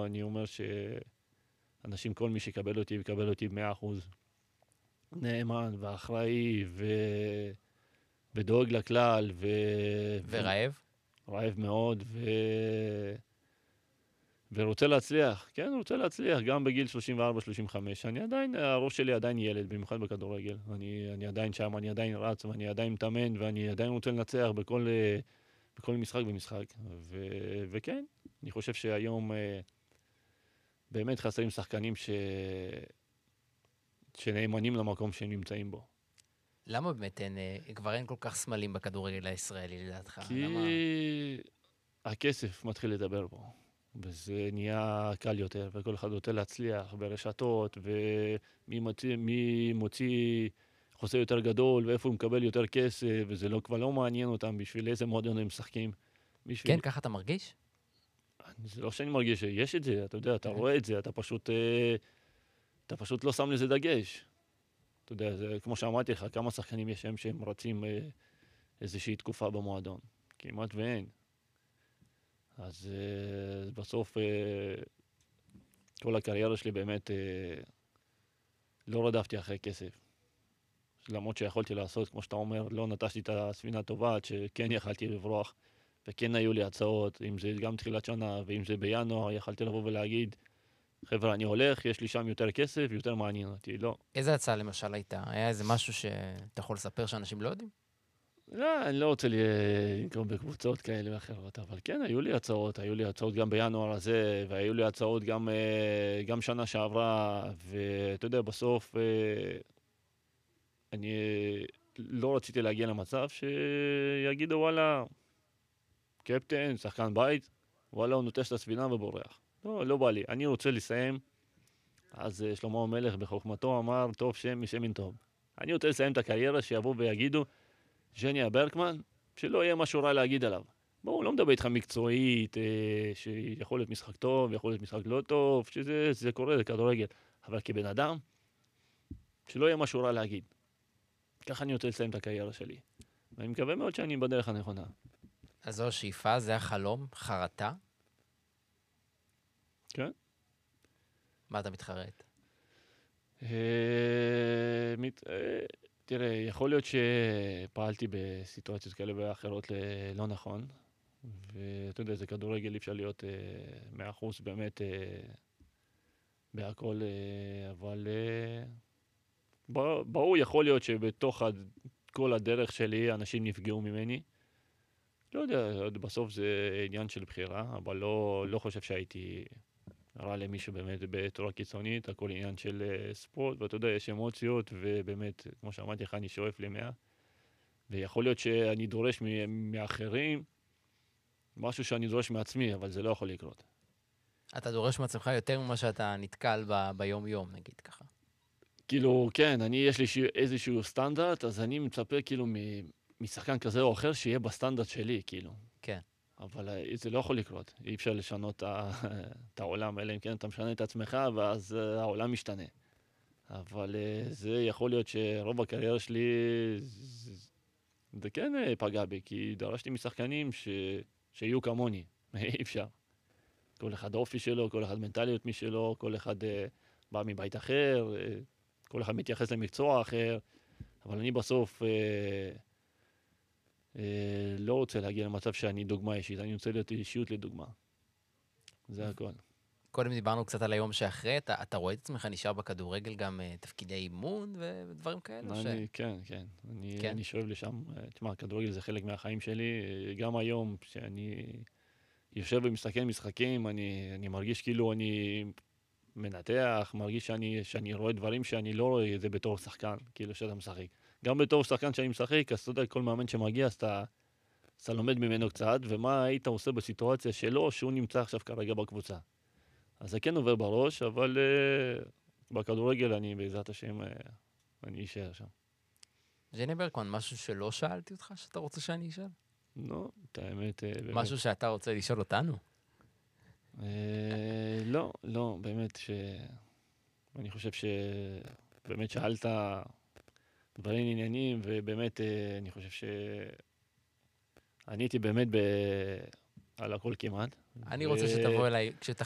אני אומר שאנשים, כל מי שיקבל אותי, יקבל אותי 100%. נאמן ואחראי ודואג לכלל ורעב? רעב מאוד ורוצה להצליח. כן, רוצה להצליח, גם בגיל 34-35. אני עדיין, הראש שלי עדיין ילד, במיוחד בכדורגל. אני עדיין שם, אני עדיין רץ, ואני עדיין מתאמן, ואני עדיין רוצה לנצח בכל משחק ומשחק. וכן, אני חושב שהיום באמת חסרים שחקנים שנאמנים למקום שהם נמצאים בו. למה באמת כבר אין כל כך סמלים בכדורגל הישראלי לדעתך? כי למה? הכסף מתחיל לדבר פה, וזה נהיה קל יותר, וכל אחד רוצה להצליח ברשתות, מי מוציא חוזה יותר גדול, ואיפה הוא מקבל יותר כסף, וזה כבר לא מעניין אותם בשביל איזה מועדון הם משחקים. כן, ככה אתה מרגיש? זה לא שאני מרגיש שיש את זה, אתה יודע, אתה רואה את זה, אתה פשוט לא שם לזה דגש. אתה יודע, זה כמו שאמרתי לך, כמה שחקנים יש שהם רצים איזושהי תקופה במועדון. כמעט ואין. אז בסוף כל הקריירה שלי באמת לא רדפתי אחרי כסף. למרות שיכולתי לעשות, כמו שאתה אומר, לא נטשתי את הספינה הטובה, עד שכן יכלתי לברוח, וכן היו לי הצעות, אם זה גם תחילת שנה, ואם זה בינואר, יכלתי לבוא ולהגיד, חבר'ה, אני הולך, יש לי שם יותר כסף, יותר מעניין אותי, לא. איזה הצעה למשל הייתה? היה איזה משהו שאתה יכול לספר שאנשים לא יודעים? לא, אני לא רוצה לנקום בקבוצות כאלה ואחרות, אבל כן, היו לי הצעות גם בינואר הזה, והיו לי הצעות גם שנה שעברה, ואתה יודע, בסוף אני לא רציתי להגיע למצב שיגידו, וואלה, קפטן, שחקן בית, וואלה, הוא נוטש את הספינה ובורח. לא בא לי, אני רוצה לסיים. אז שלמה המלך בחוכמתו אמר, טוב שם משם אין טוב. אני רוצה לסיים את הקריירה, שיבואו ויגידו, ז'ניה ברקמן, שלא יהיה משהו רע להגיד עליו. בואו, לא מדבר איתך מקצועית, שיכול להיות משחק טוב, יכול להיות משחק לא טוב, שזה קורה, זה כדורגל. אבל כבן אדם, שלא יהיה משהו רע להגיד. ככה אני רוצה לסיים את הקריירה שלי. ואני מקווה מאוד שאני בדרך הנכונה. אז זו השאיפה, זה החלום, חרטה? כן? מה אתה מתחרט? תראה, יכול להיות שפעלתי בסיטואציות כאלה ואחרות לא נכון, ואתה יודע, זה כדורגל, אי אפשר להיות 100% באמת בהכל, אבל ברור, יכול להיות שבתוך כל הדרך שלי אנשים נפגעו ממני. לא יודע, בסוף זה עניין של בחירה, אבל לא חושב שהייתי רע למישהו באמת בתורה קיצונית, הכל עניין של ספורט, ואתה יודע, יש אמוציות, ובאמת, כמו שאמרתי לך, אני שואף ל100, ויכול להיות שאני דורש מאחרים משהו שאני דורש מעצמי, אבל זה לא יכול לקרות. אתה דורש מעצמך יותר ממה שאתה נתקל ביום-יום, נגיד ככה. כאילו, כן, יש לי איזשהו סטנדרט, אז אני מצפה כאילו משחקן כזה או אחר שיהיה בסטנדרט שלי, כאילו. כן. אבל זה לא יכול לקרות, אי אפשר לשנות את העולם, אלא אם כן אתה משנה את עצמך, ואז העולם משתנה. אבל זה יכול להיות שרוב הקריירה שלי, זה כן פגע בי, כי דרשתי משחקנים שיהיו כמוני, אי אפשר. כל אחד אופי שלו, כל אחד מנטליות משלו, כל אחד בא מבית אחר, כל אחד מתייחס למקצוע אחר, אבל אני בסוף לא רוצה להגיע למצב שאני דוגמה אישית, אני רוצה להיות אישיות לדוגמה. זה הכל. קודם דיברנו קצת על היום שאחרי, אתה רואה את עצמך נשאר בכדורגל גם תפקידי אימון ודברים כאלו? כן. אני שואב לשם. תשמע, כדורגל זה חלק מהחיים שלי. גם היום, שאני יושב ומסתכל משחקים, אני מרגיש כאילו אני מנתח, מרגיש שאני רואה דברים שאני לא רואה את זה בתור שחקן, כאילו שאתה משחק. גם בתור שחקן שאני משחק, אז אתה יודע, כל מאמן שמגיע, אז אתה לומד ממנו קצת, ומה היית עושה בסיטואציה שלו, שהוא נמצא עכשיו כרגע בקבוצה. אז זה כן עובר בראש, אבל בכדורגל אני בעזרת השם, אני אשאר שם. ז'ני ברקמן, משהו שלא שאלתי אותך שאתה רוצה שאני אשאל? לא, את האמת, באמת. משהו שאתה רוצה לשאול אותנו? לא, באמת אני חושב שבאמת שאלת דברים עניינים, ובאמת אני חושב עניתי באמת על הכל כמעט. אני רוצה שתבוא אליי,